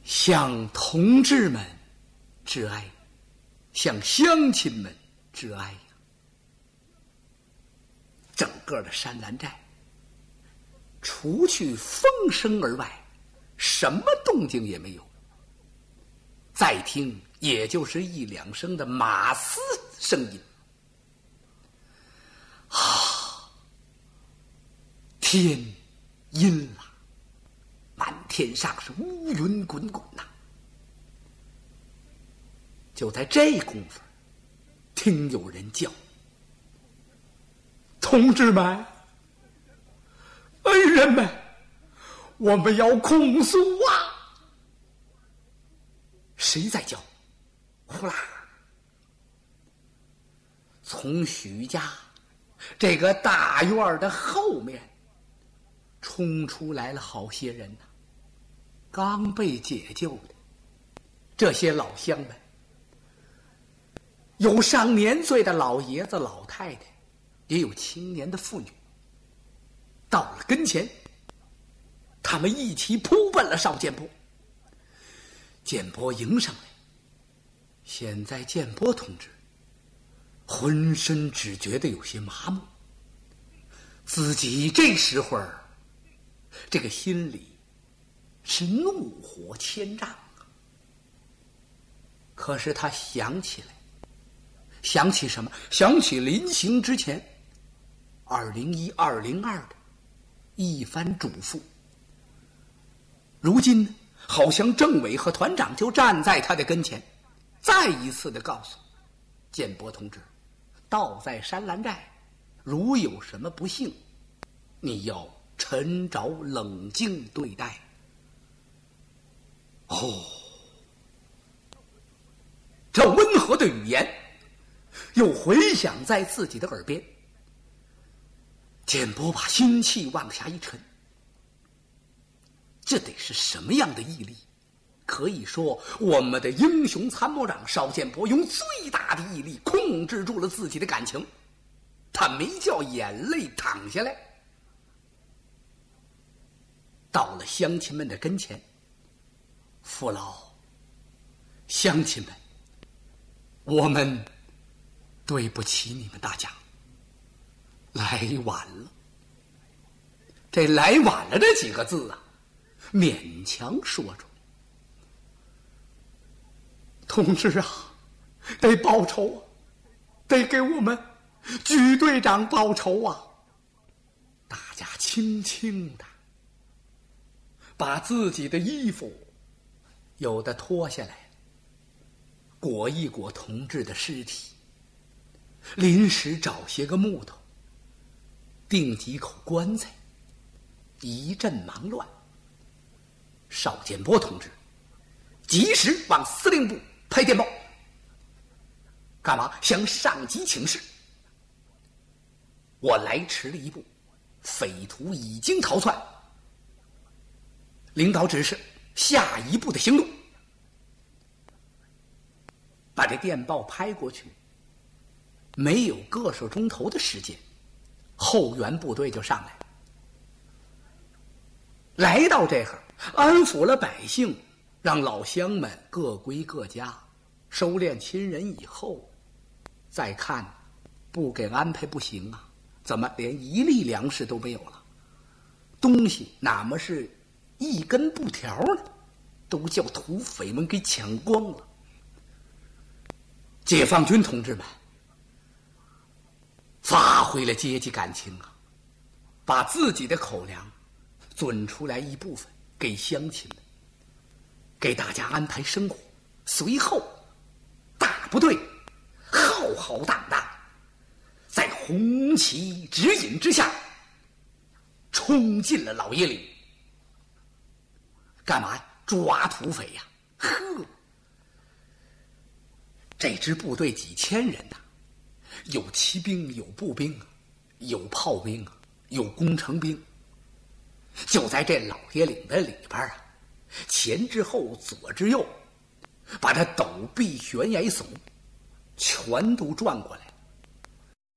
向同志们致哀，向乡亲们致哀呀！整个的山兰寨，除去风声而外，什么动静也没有。再听，也就是一两声的马嘶声音。天阴了，满天上是乌云滚滚呐。就在这功夫，听有人叫：“同志们，恩人们，我们要控诉啊！”谁在叫？呼啦！从许家这个大院的后面冲出来了好些人呐，刚被解救的这些老乡们，有上年岁的老爷子老太太，也有青年的妇女。到了跟前，他们一起扑奔了邵建波。建波迎上来，现在建波同志浑身只觉得有些麻木，自己这时候这个心里是怒火千丈啊。可是他想起来，想起什么？想起临行之前201、202的一番嘱咐。如今呢，好像政委和团长就站在他的跟前，再一次的告诉建波同志，到在山兰寨，如有什么不幸，你要沉着冷静对待。这温和的语言又回响在自己的耳边。建波把心气往下一沉，这得是什么样的毅力？可以说，我们的英雄参谋长邵建波用最大的毅力控制住了自己的感情，他没叫眼泪淌下来。到了乡亲们的跟前，父老、乡亲们，我们对不起你们大家，来晚了。这来晚了这几个字啊，勉强说出。同志啊，得报仇啊，得给我们举队长报仇啊！大家轻轻的把自己的衣服有的脱下来，裹一裹同志的尸体，临时找些个木头，钉几口棺材，一阵忙乱。邵建波同志及时往司令部拍电报，干嘛？向上级请示，我来迟了一步，匪徒已经逃窜，领导指示下一步的行动。把这电报拍过去，没有个手钟头的时间，后援部队就上来了。来到这儿，安抚了百姓，让老乡们各归各家，收敛亲人以后，再看不给安排不行啊！怎么连一粒粮食都没有了？东西哪么是一根布条呢？都叫土匪们给抢光了。解放军同志们发挥了阶级感情啊，把自己的口粮准出来一部分给乡亲们，给大家安排生活。随后大部队浩浩荡荡在红旗指引之下冲进了老爷岭。干嘛呀？抓土匪呀！呵，这支部队几千人呐，有骑兵，有步兵，有炮兵，有工程兵。就在这老爷岭的里边啊，前之后，左之右，把这陡壁悬崖耸全都转过来，